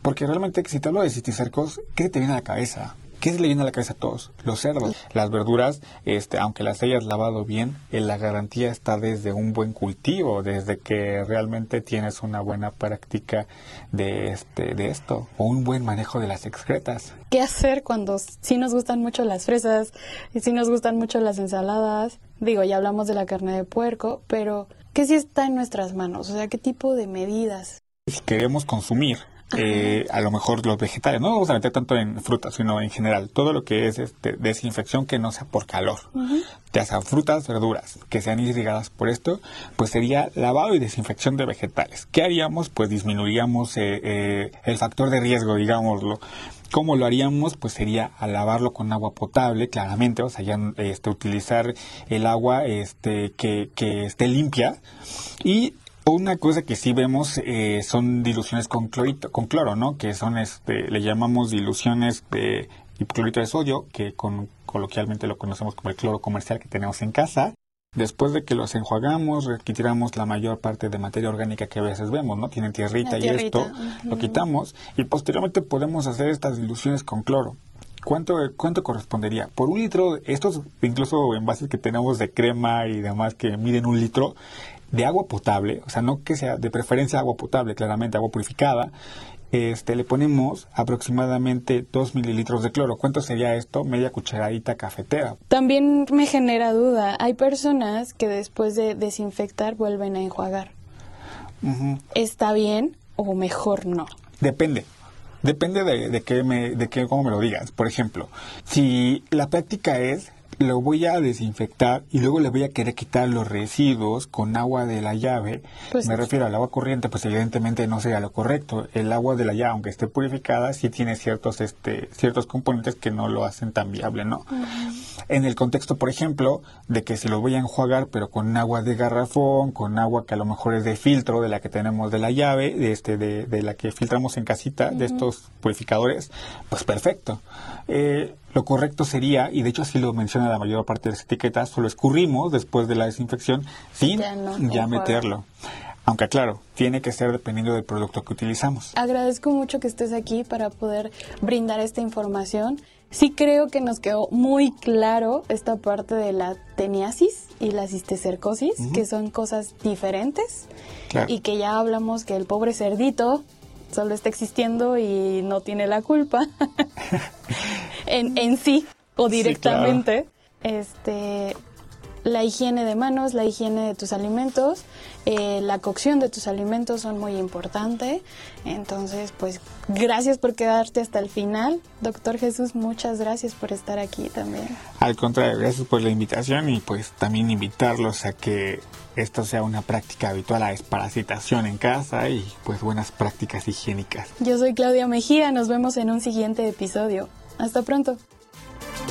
Porque realmente, si te hablo de cisticercos, ¿qué te viene a la cabeza? ¿Qué se le viene a la cabeza a todos? Los cerdos. Las verduras, aunque las hayas lavado bien, la garantía está desde un buen cultivo, desde que realmente tienes una buena práctica de esto, o un buen manejo de las excretas. ¿Qué hacer cuando sí nos gustan mucho las fresas, y sí nos gustan mucho las ensaladas? Digo, ya hablamos de la carne de puerco, pero ¿qué sí está en nuestras manos? O sea, ¿qué tipo de medidas? Si queremos consumir a lo mejor los vegetales, no vamos a meter tanto en frutas, sino en general, todo lo que es desinfección que no sea por calor, ya sean frutas, verduras, que sean irrigadas por esto, pues sería lavado y desinfección de vegetales. ¿Qué haríamos? Pues disminuiríamos el factor de riesgo, digámoslo. ¿Cómo lo haríamos? Pues sería a lavarlo con agua potable, claramente, o sea, ya utilizar el agua que esté limpia. Y una cosa que sí vemos son diluciones con cloro, ¿no? Que son, le llamamos diluciones de hipoclorito de sodio, que coloquialmente lo conocemos como el cloro comercial que tenemos en casa. Después de que los enjuagamos, retiramos la mayor parte de materia orgánica que a veces vemos, ¿no? Tienen tierrita y esto, lo quitamos y posteriormente podemos hacer estas diluciones con cloro. ¿Cuánto correspondería? Por 1 litro, estos incluso envases que tenemos de crema y demás que miden 1 litro, de agua potable, o sea, no que sea de preferencia agua potable, claramente agua purificada, le ponemos aproximadamente 2 mililitros de cloro. ¿Cuánto sería esto? Media cucharadita cafetera. También me genera duda, hay personas que después de desinfectar vuelven a enjuagar. ¿Está bien o mejor no? Depende de cómo me lo digas. Por ejemplo, si la práctica es lo voy a desinfectar y luego le voy a querer quitar los residuos con agua de la llave, pues me refiero al agua corriente, pues evidentemente no sería lo correcto. El agua de la llave, aunque esté purificada, sí tiene ciertos componentes que no lo hacen tan viable, ¿no? En el contexto, por ejemplo, de que si lo voy a enjuagar, pero con agua de garrafón, con agua que a lo mejor es de filtro, de la que tenemos de la llave, de la que filtramos en casita, de estos purificadores, pues perfecto. Lo correcto sería, y de hecho así lo menciona la mayor parte de las etiquetas, solo escurrimos después de la desinfección sin ya meterlo. Aunque claro, tiene que ser dependiendo del producto que utilizamos. Agradezco mucho que estés aquí para poder brindar esta información. Sí creo que nos quedó muy claro esta parte de la teniasis y la cisticercosis, que son cosas diferentes, y que ya hablamos que el pobre cerdito solo está existiendo y no tiene la culpa en sí o directamente. Sí, la higiene de manos, la higiene de tus alimentos, la cocción de tus alimentos son muy importantes. Entonces, pues, gracias por quedarte hasta el final. Doctor Jesús, muchas gracias por estar aquí también. Al contrario, gracias por la invitación y pues también invitarlos a que esto sea una práctica habitual, la desparasitación en casa y pues buenas prácticas higiénicas. Yo soy Claudia Mejía, nos vemos en un siguiente episodio. Hasta pronto.